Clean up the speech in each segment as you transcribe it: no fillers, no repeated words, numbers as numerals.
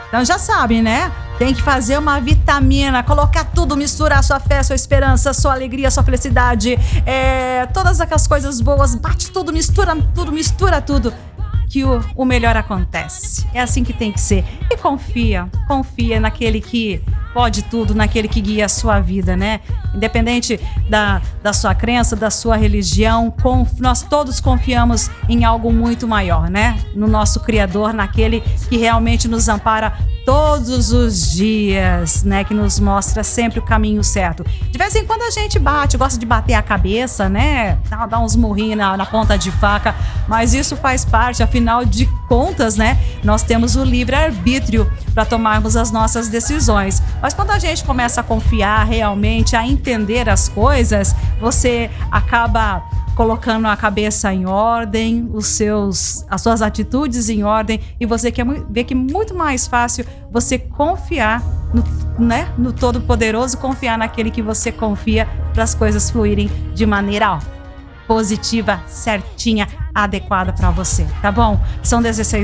Então já sabe, né? Tem que fazer uma vitamina, colocar tudo, misturar sua fé, sua esperança, sua alegria, sua felicidade, todas aquelas coisas boas, bate tudo, mistura tudo, que o melhor acontece. É assim que tem que ser. E confia naquele que pode tudo, naquele que guia a sua vida, né? Independente da sua crença, da sua religião, nós todos confiamos em algo muito maior, né? No nosso Criador, naquele que realmente nos ampara todos os dias, né? Que nos mostra sempre o caminho certo. De vez em quando a gente gosta de bater a cabeça, né? Dar uns murrinhos na ponta de faca, mas isso faz parte, afinal de contas, né? Nós temos o livre-arbítrio para tomarmos as nossas decisões. Mas quando a gente começa a confiar realmente, a entender as coisas, você acaba colocando a cabeça em ordem, as suas atitudes em ordem, e você vê que é muito mais fácil você confiar no Todo-Poderoso, confiar naquele que você confia, para as coisas fluírem de maneira positiva, certinha, adequada para você, tá bom? São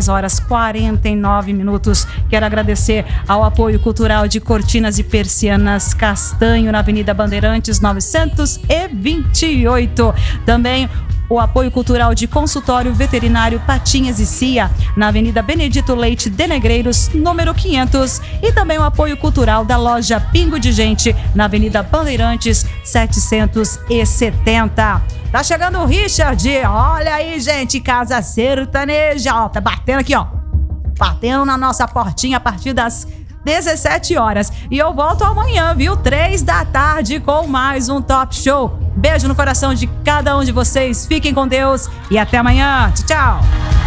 16h49. Quero agradecer ao apoio cultural de Cortinas e Persianas Castanho, na Avenida Bandeirantes 928. Também o apoio cultural de Consultório Veterinário Patinhas e Cia, na Avenida Benedito Leite de Negreiros, número 500. E também o apoio cultural da loja Pingo de Gente, na Avenida Bandeirantes 770. Tá chegando o Richard, olha aí, gente, Casa Sertaneja, ó, tá batendo aqui, ó, batendo na nossa portinha a partir das 17 horas. E eu volto amanhã, viu, 3 da tarde, com mais um Top Show. Beijo no coração de cada um de vocês, fiquem com Deus e até amanhã, tchau, tchau.